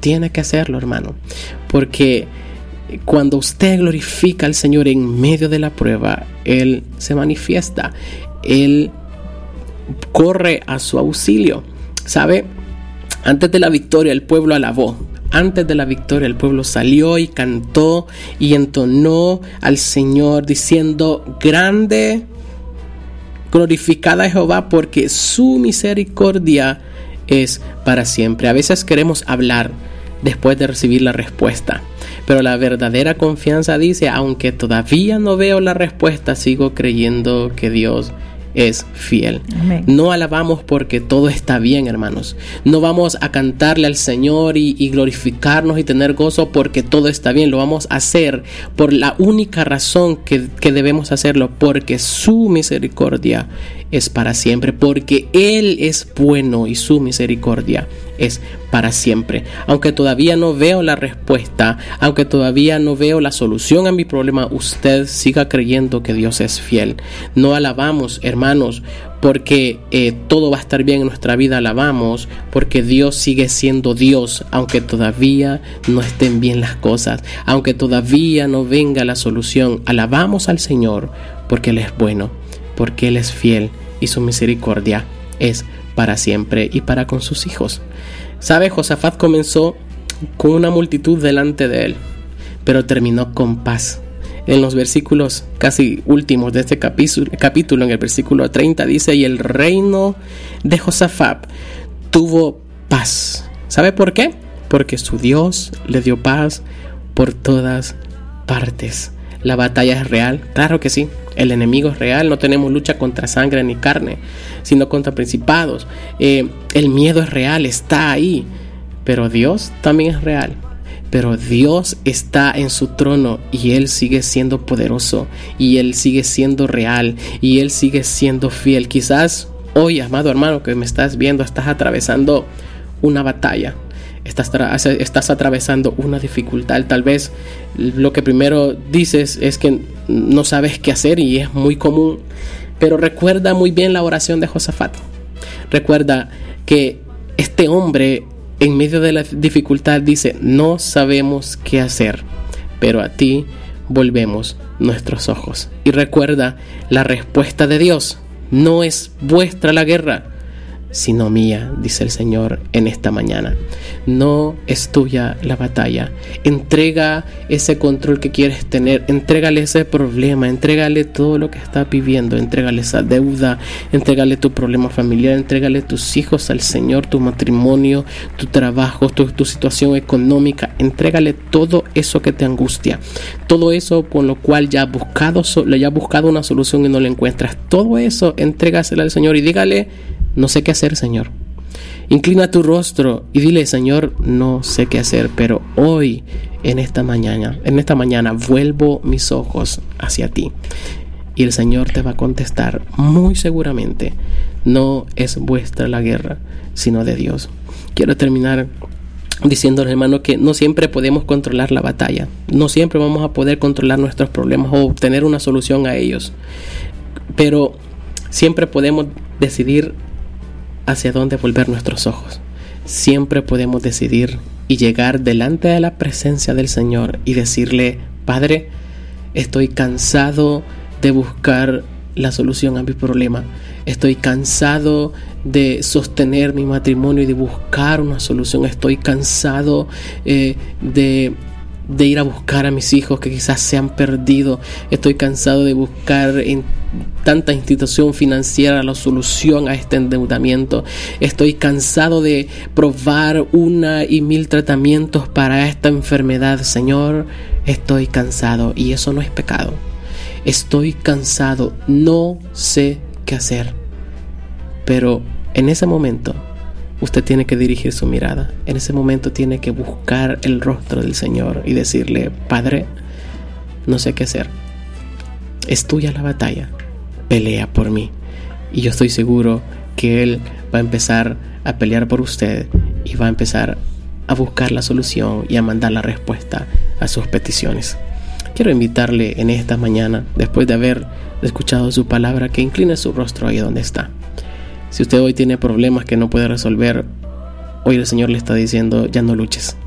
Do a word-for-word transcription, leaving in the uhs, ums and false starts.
tiene que hacerlo, hermano, porque cuando usted glorifica al Señor en medio de la prueba, Él se manifiesta, Él corre a su auxilio. ¿Sabe? Antes de la victoria el pueblo alabó. Antes de la victoria el pueblo salió y cantó y entonó al Señor diciendo: grande, glorificada a Jehová, porque su misericordia es para siempre. A veces queremos hablar después de recibir la respuesta, pero la verdadera confianza dice: aunque todavía no veo la respuesta, sigo creyendo que Dios es fiel. Amén. No alabamos porque todo está bien, hermanos. No vamos a cantarle al Señor y, y glorificarnos y tener gozo porque todo está bien. Lo vamos a hacer por la única razón que, que debemos hacerlo, porque su misericordia es para siempre, porque Él es bueno y su misericordia es para siempre. Aunque todavía no veo la respuesta, aunque todavía no veo la solución a mi problema, usted siga creyendo que Dios es fiel. No alabamos, hermanos, porque eh, todo va a estar bien en nuestra vida. Alabamos porque Dios sigue siendo Dios, aunque todavía no estén bien las cosas, aunque todavía no venga la solución. Alabamos al Señor porque Él es bueno, porque Él es fiel y su misericordia es para siempre y para con sus hijos. ¿Sabe? Josafat comenzó con una multitud delante de él, pero terminó con paz. En los versículos casi últimos de este capítulo, capítulo en el versículo treinta dice: y el reino de Josafat tuvo paz. ¿Sabe por qué? Porque su Dios le dio paz por todas partes. La batalla es real, claro que sí. El enemigo es real. No tenemos lucha contra sangre ni carne, sino contra principados. Eh, el miedo es real, está ahí. Pero Dios también es real. Pero Dios está en su trono y Él sigue siendo poderoso. Y Él sigue siendo real. Y Él sigue siendo fiel. Quizás hoy, amado hermano, que me estás viendo, estás atravesando una batalla. Estás, tra- estás atravesando una dificultad. Tal vez lo que primero dices es que no sabes qué hacer, y es muy común. Pero recuerda muy bien la oración de Josafat. Recuerda que este hombre en medio de la dificultad dice: no sabemos qué hacer, pero a ti volvemos nuestros ojos. Y recuerda la respuesta de Dios: no es vuestra la guerra, sino mía, dice el Señor en esta mañana. No es tuya la batalla. Entrega ese control que quieres tener, entrégale ese problema, entrégale todo lo que estás viviendo, entrégale esa deuda, entrégale tu problema familiar, entrégale tus hijos al Señor, tu matrimonio, tu trabajo, tu, tu situación económica, entrégale todo eso que te angustia, todo eso con lo cual ya has buscado, ya has buscado una solución y no la encuentras. Todo eso entrégaselo al Señor y dígale: no sé qué hacer, Señor. Inclina tu rostro y dile: Señor, no sé qué hacer, pero hoy, en esta mañana, en esta mañana, vuelvo mis ojos hacia ti. Y el Señor te va a contestar muy seguramente: no es vuestra la guerra, sino de Dios. Quiero terminar diciéndoles, hermano, que no siempre podemos controlar la batalla. No siempre vamos a poder controlar nuestros problemas o obtener una solución a ellos. Pero siempre podemos decidir hacia dónde volver nuestros ojos. Siempre podemos decidir y llegar delante de la presencia del Señor y decirle: Padre, estoy cansado de buscar la solución a mi problema. Estoy cansado de sostener mi matrimonio y de buscar una solución. Estoy cansado eh, de de ir a buscar a mis hijos que quizás se han perdido. Estoy cansado de buscar en tanta institución financiera la solución a este endeudamiento. Estoy cansado de probar una y mil tratamientos para esta enfermedad. Señor, estoy cansado, y eso no es pecado. Estoy cansado, no sé qué hacer. Pero en ese momento usted tiene que dirigir su mirada. En ese momento tiene que buscar el rostro del Señor y decirle: Padre, no sé qué hacer. Es tuya la batalla. Pelea por mí. Y yo estoy seguro que Él va a empezar a pelear por usted y va a empezar a buscar la solución y a mandar la respuesta a sus peticiones. Quiero invitarle en esta mañana, después de haber escuchado su palabra, que incline su rostro ahí donde está. Si usted hoy tiene problemas que no puede resolver, hoy el Señor le está diciendo: ya no luches.